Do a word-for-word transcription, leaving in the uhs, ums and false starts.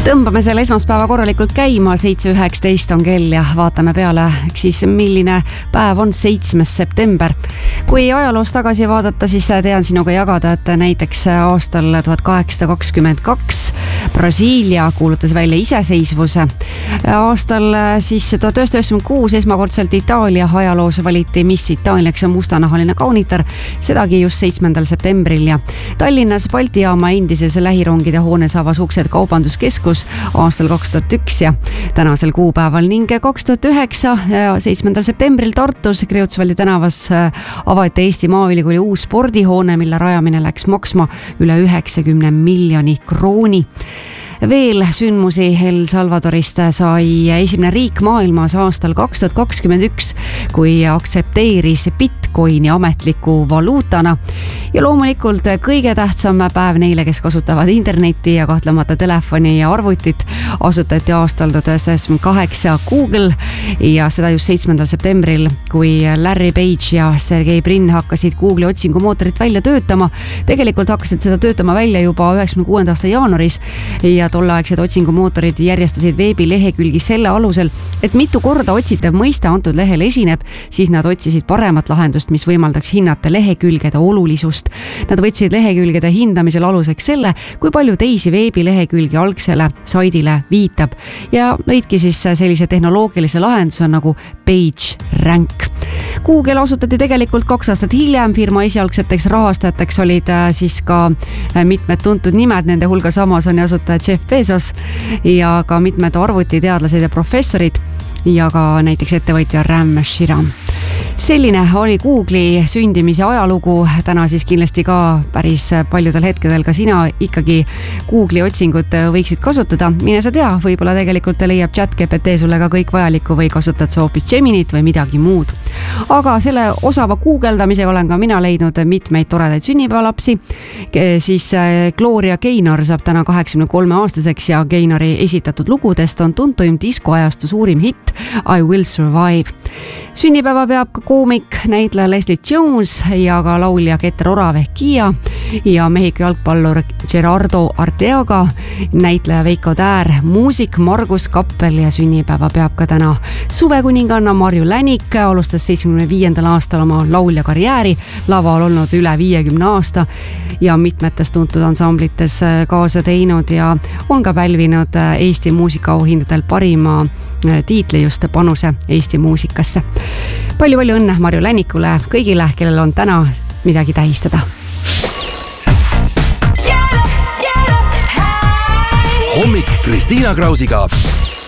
Tõmbame selle esmaspäeva korralikult käima, seitse üheksateist on kell ja vaatame peale, siis milline päev on seitsmes september. Kui ajaloos tagasi vaadata, siis tean sinuga jagada, et näiteks aastal tuhat kaheksasada kakskümmend kaks Brasiilia kuulutas välja iseseisvuse. Aastal siis tuhat üheksasada üheksakümmend kuus esmakordselt Itaalia ajaloos valiti Miss Itaaliaks ja mustanahaline kaunitar, sedagi just seitsmendal septembril ja Tallinnas Balti jaama endises lähirongide hoones avas uksed kaubanduskeskus aastal kaks tuhat üks ja tänasel kuupäeval ning kaks tuhat üheksa seitsmendal septembril Tartus Kreutzwaldi tänavas avati Eesti Maaülikooli uus spordihoone, mille rajamine läks maksma üle üheksakümne miljoni krooni. Veel sündmusi El Salvadorist sai esimene riik maailmas aastal kaks tuhat kakskümmend üks, kui aktsepteeris Bitcoini ametliku valuutana. Ja loomulikult kõige tähtsam päev neile, kes kasutavad internetti ja kahtlemata telefoni ja arvutit, asutati aastal tuhat üheksasada üheksakümmend kaheksa Google ja seda just seitsmendal septembril, kui Larry Page ja Sergey Brin hakkasid Google'i otsingumootorit välja töötama. Tegelikult hakkasid seda töötama välja juba üheksakümne kuuenda aasta jaanuaris ja tolleaegsed otsingumootorid järjestasid veebilehekülgi selle alusel, et mitu korda otsitav mõiste antud lehel esineb, siis nad otsisid paremat lahendust, mis võimaldaks hinnata lehekülgede olulisust. Nad võtsid lehekülgede hindamisel aluseks selle, kui palju teisi veebilehekülgi algsele saidile viitab ja lõidki siis sellise tehnoloogilise lahenduse nagu PageRank. Google asutati tegelikult kaks aastat hiljem, firma esialgseteks rahastajateks olid siis ka mitmed tuntud nimed, nende hulgas Amazoni asutaja Jeff Bezos ja ka mitmed arvutiteadlased ja professorid ja ka näiteks ettevõtja Ram Shriram. Selline oli Google'i sündimise ajalugu, täna siis kindlasti ka päris paljudel hetkedel ka sina ikkagi Google'i otsingut võiksid kasutada. Mine sa tea, võib-olla tegelikult leiab ChatGPT sulle ka kõik vajalikku või kasutad sa hoopis Geminit või midagi muud. Aga selle osava guugeldamisega olen ka mina leidnud mitmeid toredaid sünnipäevalapsi. Siis Gloria Gaynor saab täna kaheksakümne kolme aastaseks ja Gaynori esitatud lugudest on tuntuim diskoajastu suurim hitt I Will Survive. Sünnipäeva peab ka koomik, näitleja Leslie Jones ja ka laulja Keter Orav ehk Kiia ja Mehhiko jalgpallur Gerardo Arteaga, näitleja Veiko Täär, muusik Margus Kappel ja sünnipäeva peab ka täna suvekuninganna Marju Länik, alustas seitsmekümne viiendal aastal oma laulja karjääri, laval olnud üle viiekümne aasta ja mitmetes tuntud ansamblites kaasa teinud ja on ka pälvinud Eesti muusikaauhindadel parima tiitli just panuse Eesti muusikasse. Palju-palju õnne Marju Länikule kõigile, kellel on täna midagi tähistada. Hommik Kristiina Krausiga.